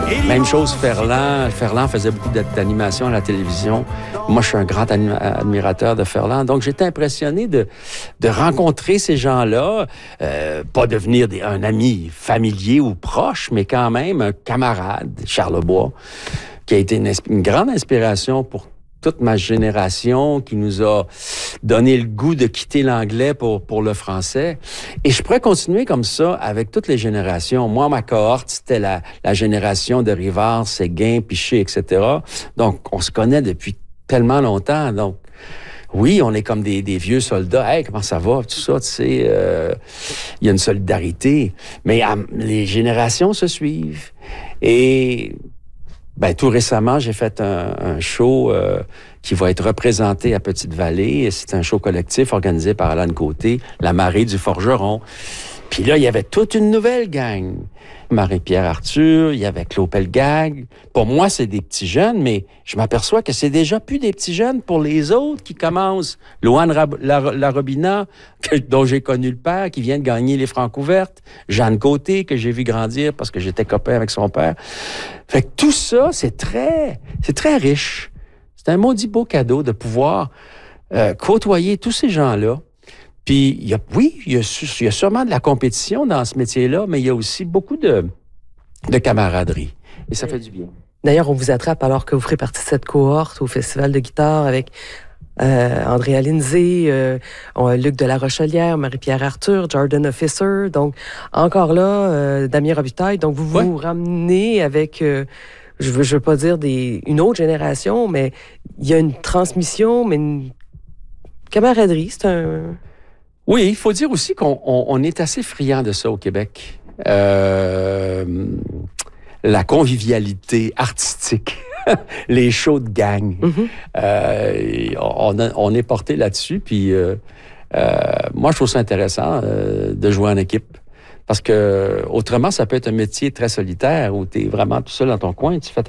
Même chose Ferland. Ferland faisait beaucoup d'animation à la télévision. Moi, je suis un grand admirateur de Ferland. Donc, j'étais impressionné de rencontrer ces gens-là. Pas devenir un ami familier ou proche, mais quand même un camarade, Charles Bois, qui a été une grande inspiration pour toute ma génération, qui nous a donné le goût de quitter l'anglais pour le français. Et je pourrais continuer comme ça avec toutes les générations. Moi, ma cohorte, c'était la génération de Rivard, Séguin, Piché, etc. Donc, on se connaît depuis tellement longtemps. Donc, oui, on est comme des vieux soldats. Hey, comment ça va? Tout ça, tu sais, il y a une solidarité. Mais les générations se suivent. Et tout récemment, j'ai fait un show qui va être représenté à Petite-Vallée. C'est un show collectif organisé par Alan Côté, La Marée du Forgeron. Puis là, il y avait toute une nouvelle gang. Marie-Pierre Arthur, il y avait Claude Pelgag. Pour moi, c'est des petits jeunes, mais je m'aperçois que c'est déjà plus des petits jeunes pour les autres qui commencent. Loane Larobina, dont j'ai connu le père, qui vient de gagner les Francouvertes. Jeanne Côté, que j'ai vu grandir parce que j'étais copain avec son père. Fait que tout ça, c'est très riche. C'est un maudit beau cadeau de pouvoir côtoyer tous ces gens-là. Puis, il y a sûrement de la compétition dans ce métier-là, mais il y a aussi beaucoup de camaraderie. Et ça fait du bien. D'ailleurs, on vous attrape alors que vous ferez partie de cette cohorte au Festival de guitare avec Andrea Lindsay, Luc de la Rochelière, Marie-Pierre Arthur, Jordan Officer. Donc, encore là, Damien Robitaille. Donc, vous ramenez avec... je veux pas dire une autre génération, mais il y a une transmission, mais une camaraderie, c'est un... Oui, il faut dire aussi qu'on est assez friand de ça au Québec. La convivialité artistique, les shows de gang. On est porté là-dessus, puis moi, je trouve ça intéressant de jouer en équipe. Parce que autrement, ça peut être un métier très solitaire où tu es vraiment tout seul dans ton coin, tu fais